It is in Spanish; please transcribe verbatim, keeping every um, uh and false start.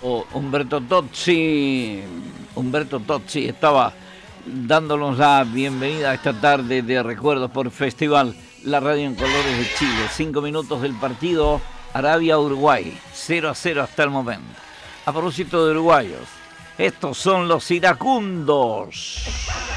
Oh, Humberto Tozzi, Humberto Tozzi estaba dándonos la bienvenida a esta tarde de recuerdos por Festival, la radio en colores de Chile. Cinco minutos del partido Arabia-Uruguay, cero a cero hasta el momento. A propósito de uruguayos, estos son los iracundos.